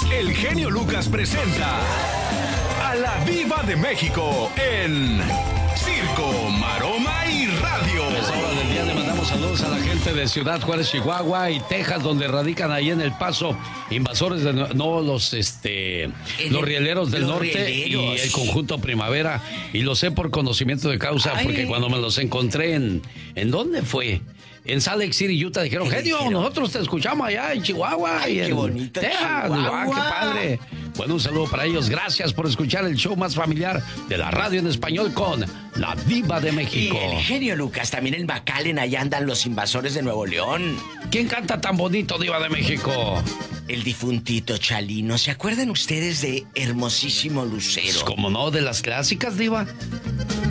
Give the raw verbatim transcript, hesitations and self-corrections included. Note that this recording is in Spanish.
el genio Lucas presenta a la Diva de México en Circo, Maroma y Radio. Pues ahora del día le mandamos saludos a la gente de Ciudad Juárez, Chihuahua y Texas, donde radican ahí en El Paso invasores de no los este En los el, rieleros del los norte rieleros. y el conjunto Primavera, y lo sé por conocimiento de causa. Ay. Porque cuando me los encontré en ¿en dónde fue? En Salt Lake City, Utah, dijeron, genio, nosotros te escuchamos allá en Chihuahua. Ay, y en qué bonito, Texas. Chihuahua. Digo, ah, qué padre. Bueno, un saludo para ellos. Gracias por escuchar el show más familiar de la radio en español con la Diva de México. Y el genio Lucas, también en McAllen, allá andan los invasores de Nuevo León. ¿Quién canta tan bonito, Diva de México? El difuntito Chalino. ¿Se acuerdan ustedes de Hermosísimo Lucero? Pues, ¿cómo no? De las clásicas, Diva.